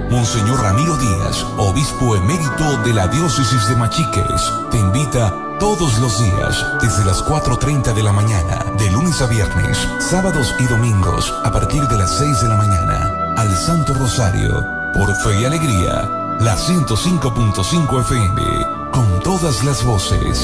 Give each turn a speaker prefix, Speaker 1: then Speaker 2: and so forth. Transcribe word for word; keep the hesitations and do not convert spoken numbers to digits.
Speaker 1: Monseñor Ramiro Díaz, obispo emérito de la diócesis de Machiques, te invita todos los días desde las cuatro treinta de la mañana, de lunes a viernes, sábados y domingos a partir de las seis de la mañana, al Santo Rosario, por Fe y Alegría, la ciento cinco punto cinco F M, con todas las voces.